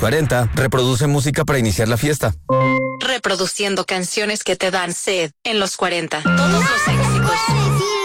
40. Reproduce música para iniciar la fiesta. Reproduciendo canciones que te dan sed en los 40. Todos los éxitos.